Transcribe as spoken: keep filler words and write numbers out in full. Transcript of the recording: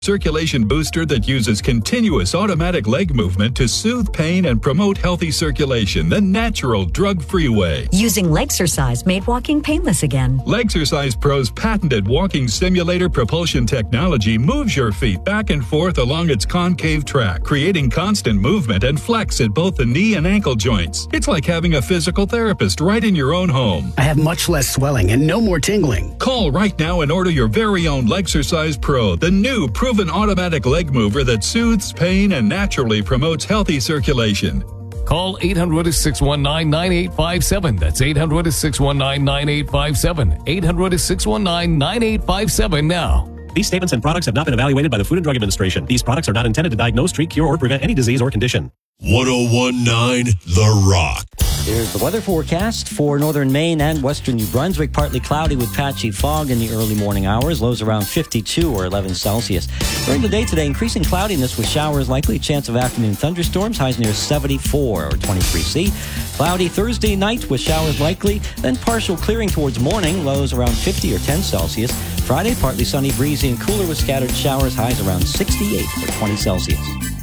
circulation booster that uses continuous automatic leg movement to soothe pain and promote healthy circulation the natural, drug-free way. Using Legsercise made walking painless again. Legsercise Pro's patented walking simulator propulsion technology moves your feet back and forth along its concave track, creating constant movement and flex at both the knee and ankle joints. It's like having a physical therapist right in your own home. I have much less swelling and no more tingling. Call right now and order your very own Legsercise Pro, the new proven automatic leg mover that soothes pain and naturally promotes healthy circulation. Call eight hundred, six one nine, nine eight five seven. That's eight hundred, six one nine, nine eight five seven. eight hundred, six one nine, nine eight five seven now. These statements and products have not been evaluated by the Food and Drug Administration. These products are not intended to diagnose, treat, cure, or prevent any disease or condition. one oh one point nine The Rock. Here's the weather forecast for northern Maine and western New Brunswick. Partly cloudy with patchy fog in the early morning hours. Lows around fifty-two or eleven Celsius. During the day today, increasing cloudiness with showers likely. Chance of afternoon thunderstorms. Highs near seventy-four or twenty-three C. Cloudy Thursday night with showers likely. Then partial clearing towards morning. Lows around fifty or ten Celsius. Friday, partly sunny, breezy, and cooler with scattered showers. Highs around sixty-eight or twenty Celsius.